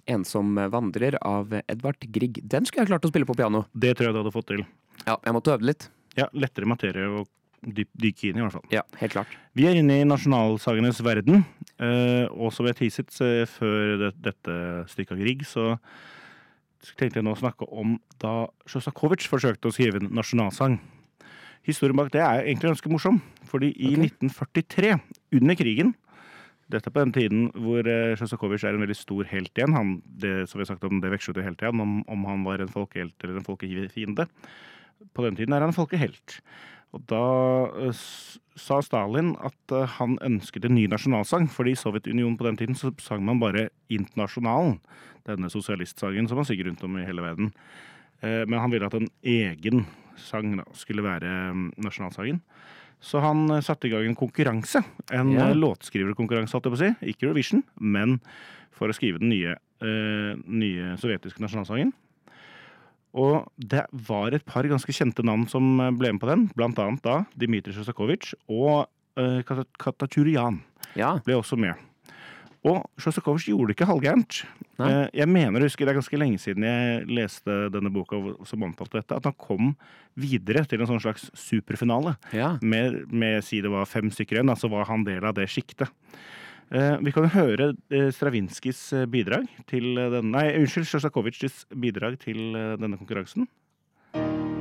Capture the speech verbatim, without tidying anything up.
Ensom vandrer av Edvard Grieg. Den skulle jeg klart å spille på piano. Det tror jeg du hadde fått til. Ja, jeg måtte øve litt. Ja, lettere materie og dyp, dykke inn i hvert fall. Ja, helt klart. Vi er inne i nasjonalsagenes verden, eh, og som jeg teaset eh, før det, dette stykket av Grieg, så tenkte jeg nå å snakke om da Sjostakovitsj forsøkte å skrive en nasjonalsang. Historien bak det er egentlig ganske morsom, fordi i Ok. nitten førtitre, under krigen, dette på den tiden hvor eh, Sjostakovitsj er en veldig stor helt igjen, han, det som vi har sagt om det vekslet jo hele tiden, om, om han var en folkehelt eller en folkefiende. På den tiden er han en folkehelt. Og da eh, s- sa Stalin at eh, han ønsket en ny nasjonalsang, fordi i Sovjetunionen på den tiden så sang man bare Internasjonalen, denne sosialistsangen som man synger rundt om i hele verden. Eh, men han ville at en egen sang da, skulle være mm, nasjonalsangen. Så han eh, satte i gang en konkurranse, en Ja. eh, låtskriverkonkurranse, holdt jeg på å si, ikke Eurovision, men for å skrive den nye, eh, nye sovjetiske nasjonalsangen. Og det var et par ganske kjente navn som eh, ble med på den, blant annet da Dmitrij Sjostakovitsj og eh, Kata- Khatachurian Ja, ble også med. Og Sjostakovitsj gjorde det ikke halvgærent. Nei. Eh, jeg mener å huske, det er ganske lenge siden jeg leste denne boka som omtalte dette, at han kom videre til en sånn slags superfinale. ja. Med, med si det var fem stykker igjen, altså var han del av det skiktet. Eh, vi kan jo høre eh, Stravinskys eh, bidrag til eh, den, nei, unnskyld, Sjostakovitsjs bidrag til eh, denne konkurransen.